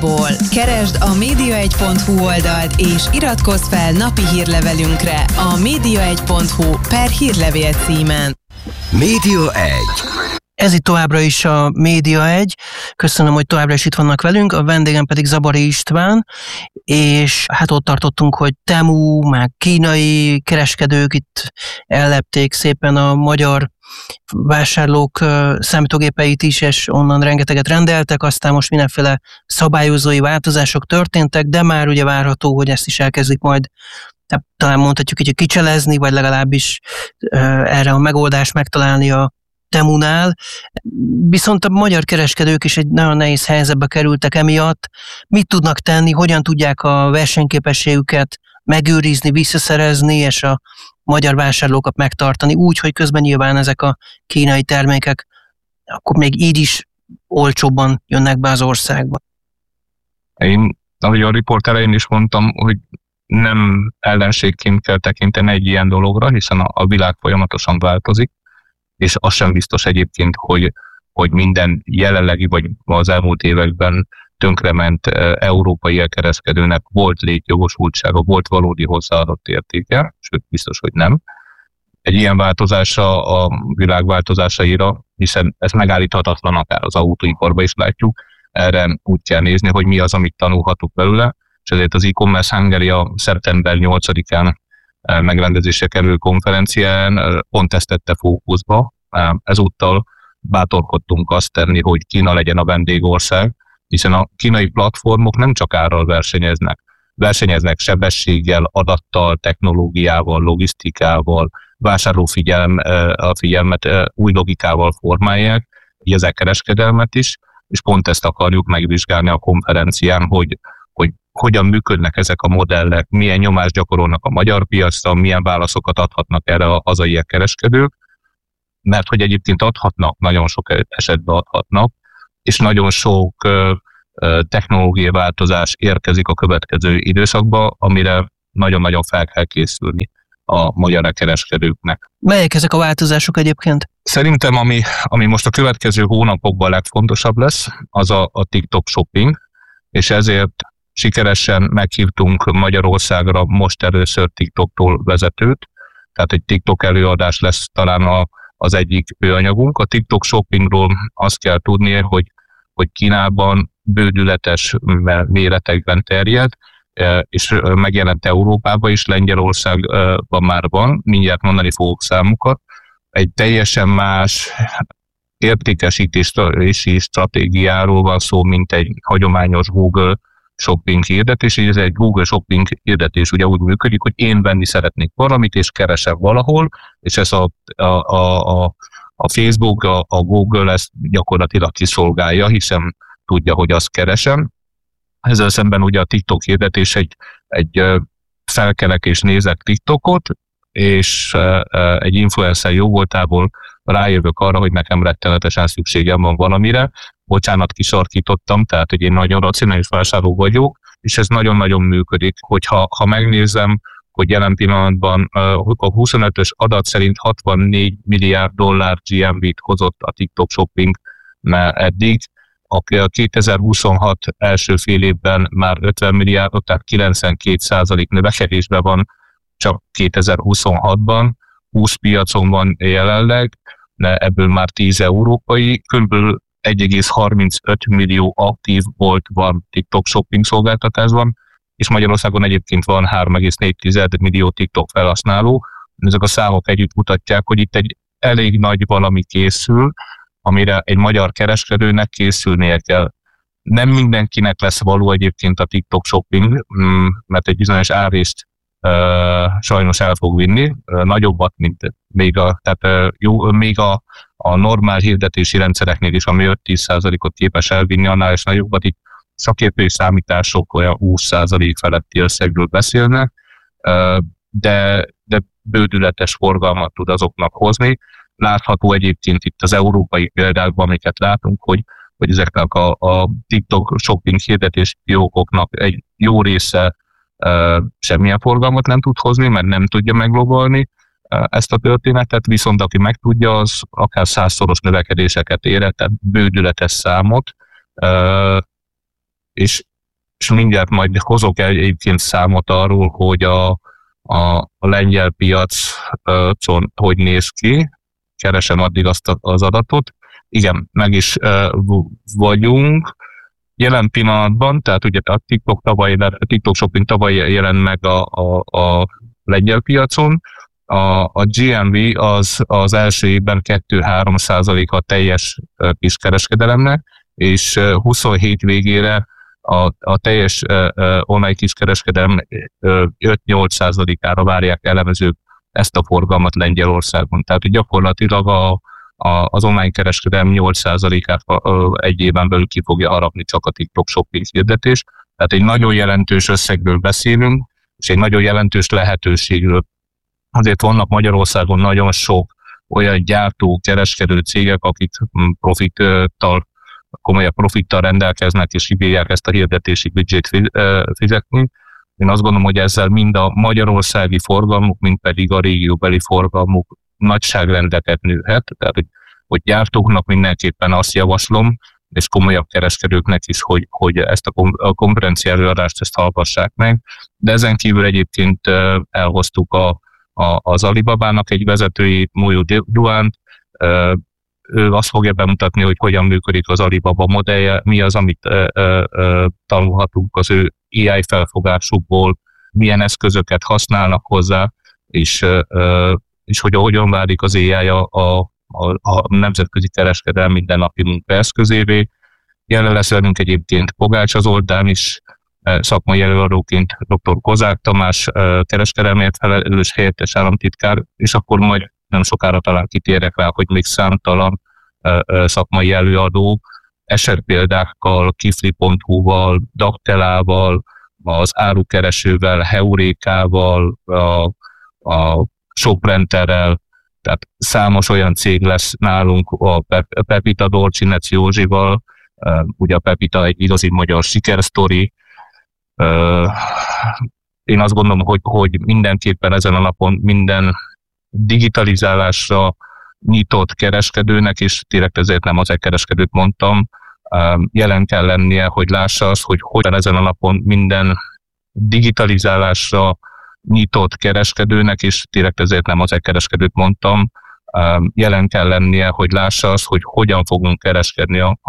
világból. Keresd a média1.hu oldalt és iratkozz fel napi hírlevelünkre a média1.hu/hírlevél címen. Média 1. Ez itt továbbra is a Média 1. Köszönöm, hogy továbbra is itt vannak velünk, a vendégem pedig Zabari István, és hát ott tartottunk, hogy Temu, meg kínai kereskedők itt ellepték szépen a magyar vásárlók számítógépeit is, és onnan rengeteget rendeltek, aztán most mindenféle szabályozói változások történtek, de már ugye várható, hogy ezt is elkezdik majd, talán mondhatjuk így, kicselezni, vagy legalábbis erre a megoldást megtalálni a Temunál. Viszont a magyar kereskedők is egy nagyon nehéz helyzetbe kerültek emiatt. Mit tudnak tenni, hogyan tudják a versenyképességüket megőrizni, visszaszerezni, és a magyar vásárlókat megtartani úgy, hogy közben nyilván ezek a kínai termékek akkor még így is olcsóbban jönnek be az országba. Én, ahogy a riport elején is mondtam, hogy nem ellenségként kell tekinteni egy ilyen dologra, hiszen a világ folyamatosan változik, és az sem biztos egyébként, hogy minden jelenlegi vagy az elmúlt években tönkrement európai elkereskedőnek volt létjogosultsága, volt valódi hozzáadott értéke, sőt biztos, hogy nem. Egy ilyen változása a világ változásaira, hiszen ez megállíthatatlan, akár az autóiparban is látjuk, erre úgy kell nézni, hogy mi az, amit tanulhatunk belőle, és ezért az e-commerce Hungary a szeptember 8-án megrendezésre kerülő konferencián pont ezt tette fókuszba. Ezúttal bátorkodtunk azt tenni, hogy Kína legyen a vendégország, hiszen a kínai platformok nem csak árral versenyeznek sebességgel, adattal, technológiával, logisztikával, a figyelmet új logikával formálják, így az kereskedelmet is, és pont ezt akarjuk megvizsgálni a konferencián, hogy hogyan működnek ezek a modellek, milyen nyomást gyakorolnak a magyar piacra, milyen válaszokat adhatnak erre a hazai kereskedők, mert hogy egyébként adhatnak, nagyon sok esetben adhatnak, és nagyon sok technológiai változás érkezik a következő időszakba, amire nagyon-nagyon fel kell készülni a magyar kereskedőknek. Melyek ezek a változások egyébként? Szerintem, ami most a következő hónapokban legfontosabb lesz, az a TikTok shopping, és ezért sikeresen meghívtunk Magyarországra most először TikToktól vezetőt, tehát egy TikTok előadás lesz talán az egyik főanyagunk. A TikTok shoppingról azt kell tudni, hogy Kínában bődületes méretekben terjed, és megjelent Európában is, Lengyelországban már van, mindjárt mondani fogok számukat. Egy teljesen más értékesítési stratégiáról van szó, mint egy hagyományos Google shopping hirdetés, és ez egy Google shopping hirdetés ugye úgy működik, hogy én venni szeretnék valamit, és keresem valahol, és ez a Facebook, a Google ezt gyakorlatilag kiszolgálja, hiszen tudja, hogy azt keresem. Ezzel szemben ugye a TikTok hirdetés egy felkelek és nézek TikTokot, és egy influencer jó voltából rájövök arra, hogy nekem rettenetesen szükségem van valamire. Bocsánat, kisarkítottam, tehát hogy én nagyon racionális vásárló vagyok, és ez nagyon-nagyon működik. Hogyha megnézem, hogy jelen pillanatban a 25-ös adat szerint 64 milliárd dollár GMV-t hozott a TikTok shopping eddig, a 2026 első fél évben már 50 milliárdot, tehát 92% növekedésben van csak 2026-ban, 20 piacon van jelenleg, ebből már 10 európai, kb. 1,35 millió aktív volt van TikTok shopping szolgáltatásban, és Magyarországon egyébként van 3,4 millió TikTok felhasználó. Ezek a számok együtt mutatják, hogy itt egy elég nagy valami készül, amire egy magyar kereskedőnek készülnie kell. Nem mindenkinek lesz való egyébként a TikTok shopping, mert egy bizonyos árrészt sajnos el fog vinni, nagyobbat, mint még a normál hirdetési rendszereknél is, ami 5-10%-ot képes elvinni, annál is nagyobbat. Itt szakértői számítások olyan 20% feletti összegről beszélnek, de bődületes forgalmat tud azoknak hozni. Látható egyébként itt az európai példákban, amiket látunk, hogy ezeknek a TikTok shopping hirdetési fiókoknak egy jó része semmilyen forgalmat nem tud hozni, mert nem tudja meglogolni ezt a történetet, viszont aki meg tudja, az akár 100-szoros növekedéseket ér, tehát bődületes számot, és és mindjárt majd hozok egyébként számot arról, hogy a lengyel piacon hogy néz ki, keresem addig azt az adatot. Igen, meg is vagyunk. Jelen pillanatban, tehát ugye a TikTok Shopping tavaly jelent meg a lengyel piacon, a GMV az első évben 2-3% a teljes kiskereskedelemnek, és 27 végére a teljes online kiskereskedelem 5-8%-ára várják elemezők ezt a forgalmat Lengyelországon. Tehát gyakorlatilag az online kereskedelem 8%-át egy éven belül ki fogja harapni csak a TikTok Shopping hirdetés. Tehát egy nagyon jelentős összegről beszélünk, és egy nagyon jelentős lehetőségről. Azért vannak Magyarországon nagyon sok olyan gyártó, kereskedő cégek, akik komolyabb profittal rendelkeznek, és kibírják ezt a hirdetési büdzsét fizetni. Én azt gondolom, hogy ezzel mind a magyarországi forgalmuk, mind pedig a régióbeli forgalmuk nagyságrendeket nőhet. Tehát, hogy gyártóknak mindenképpen azt javaslom, és komolyabb kereskedőknek is, hogy ezt a konferencia előadást ezt hallgassák meg. De ezen kívül egyébként elhoztuk az Alibabának egy vezetőjét, Moyo Duánt. Ő azt fogja bemutatni, hogy hogyan működik az Alibaba modellje, mi az, amit tanulhatunk az ő AI felfogásukból, milyen eszközöket használnak hozzá, és hogy hogyan válik az AI a nemzetközi kereskedelem mindennapi munkaeszközévé. Jelen lesz velünk egyébként Pogácsa Zoltán is, szakmai előadóként dr. Kozák Tamás, kereskedelmért felelős helyettes államtitkár, és akkor majd nem sokára talán kitérek rá, hogy még számtalan szakmai előadó esetpéldákkal, kifli.hu-val, Daktelával, az árukeresővel, Heurékával, a Shoprenterrel, tehát számos olyan cég lesz nálunk, a Pepita Dorcsinec Józsival, ugye a Pepita egy igazi magyar sikersztori. Én azt gondolom, hogy mindenképpen ezen a napon minden digitalizálásra nyitott kereskedőnek, és tényleg ezért nem az e-kereskedőt mondtam, jelen kell lennie, hogy lássa azt, hogy hogyan ezen a napon minden digitalizálásra nyitott kereskedőnek, és tényleg ezért nem az e-kereskedőt mondtam, jelen kell lennie, hogy lássa azt, hogy hogyan fogunk kereskedni a